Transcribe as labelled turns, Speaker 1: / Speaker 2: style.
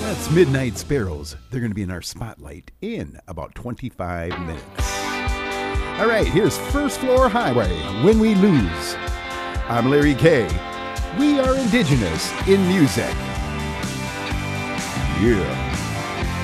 Speaker 1: That's Midnight Sparrows. They're going to be in our spotlight in about 25 minutes. All right, here's First Floor Highway, When We Lose. I'm Larry Kay. We are indigenous in music. Yeah.